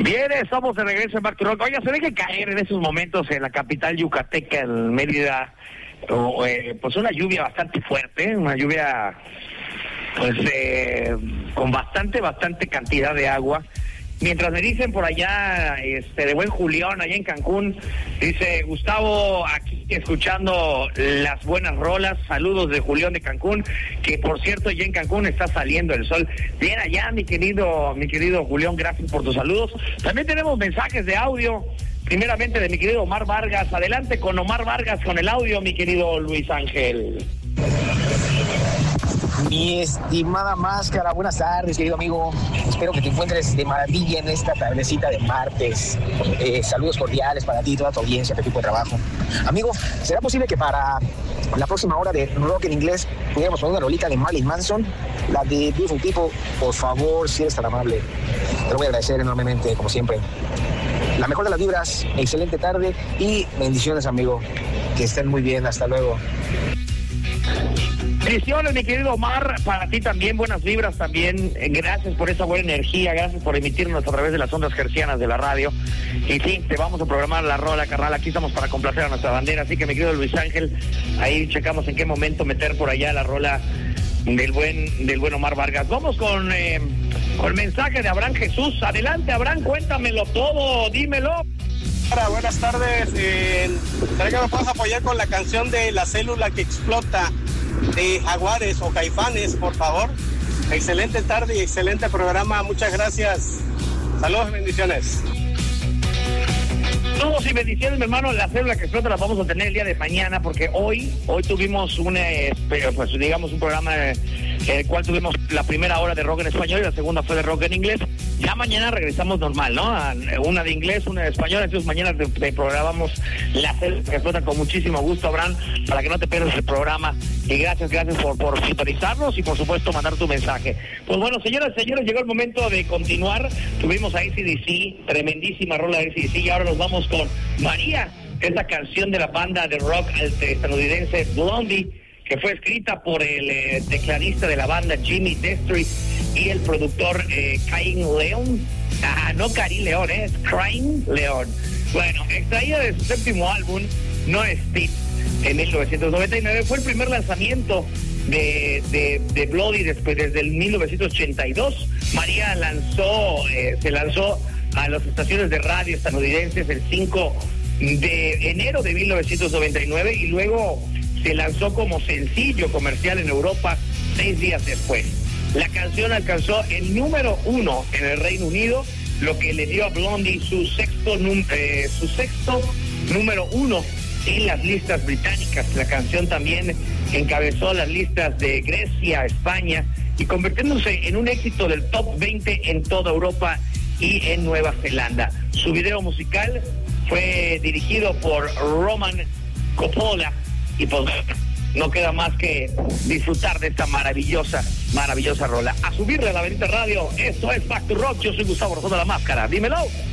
Bien, estamos de regreso en Back to Rock. Oiga, se deje caer en esos momentos en la capital yucateca, en Mérida, pues una lluvia bastante fuerte, una lluvia pues con bastante cantidad de agua. Mientras me dicen por allá, de buen Julián, allá en Cancún, dice Gustavo, aquí escuchando las buenas rolas, saludos de Julián de Cancún, que por cierto, ya en Cancún está saliendo el sol. Bien allá, mi querido Julián, gracias por tus saludos. También tenemos mensajes de audio, primeramente de mi querido Omar Vargas. Adelante con Omar Vargas con el audio, mi querido Luis Ángel. Mi estimada Máscara, buenas tardes, querido amigo. Espero que te encuentres de maravilla en esta tardecita de martes. Saludos cordiales para ti y toda tu audiencia, tu equipo de trabajo. Amigo, ¿será posible que para la próxima hora de Rock en Inglés pudiéramos poner una rolita de Marilyn Manson? La de Beautiful People, por favor, si eres tan amable. Te lo voy a agradecer enormemente, como siempre. La mejor de las vibras, excelente tarde y bendiciones, amigo. Que estén muy bien, hasta luego. Bendiciones, mi querido Omar, para ti también, buenas vibras también, gracias por esa buena energía, gracias por emitirnos a través de las ondas hercianas de la radio, y sí, te vamos a programar la rola, carnal, aquí estamos para complacer a nuestra bandera, así que mi querido Luis Ángel, ahí checamos en qué momento meter por allá la rola del buen Omar Vargas. Vamos con el mensaje de Abraham Jesús. Adelante, Abraham, cuéntamelo todo, dímelo. Buenas tardes, ¿será que me puedes apoyar con la canción de La Célula que Explota de Jaguares o Caifanes, por favor? Excelente tarde y excelente programa, muchas gracias. Saludos y bendiciones. Saludos y bendiciones, mi hermano. La célula que explota la vamos a tener el día de mañana, porque hoy tuvimos un programa en el cual tuvimos la primera hora de rock en español y la segunda fue de rock en inglés. Ya mañana regresamos normal, ¿no? Una de inglés, una de español. Entonces mañana te programamos la célula que explota con muchísimo gusto, Abraham, para que no te pierdas el programa. Y gracias por sintonizarnos y por supuesto mandar tu mensaje. Pues bueno, señoras y señores, llegó el momento de continuar. Tuvimos a AC/DC, tremendísima rola de AC/DC, y ahora nos vamos con María, esta canción de la banda de rock estadounidense Blondie, que fue escrita por el tecladista de la banda Jimmy Destry y el productor Cain León. No Karim León, es Cain León. Bueno, extraída de su séptimo álbum, No Speed, en 1999, fue el primer lanzamiento de Blondie desde el 1982. María se lanzó a las estaciones de radio estadounidenses el 5 de enero de 1999 y luego se lanzó como sencillo comercial en Europa 6 días después. La canción alcanzó el número 1 en el Reino Unido, lo que le dio a Blondie su sexto número 1 en las listas británicas. La canción también encabezó las listas de Grecia, España, y convirtiéndose en un éxito del top 20 en toda Europa y en Nueva Zelanda. Su video musical fue dirigido por Roman Coppola y pues no queda más que disfrutar de esta maravillosa rola. A subirle a la bendita radio, esto es Back to Rock, yo soy Gustavo Rosario La Máscara, dímelo.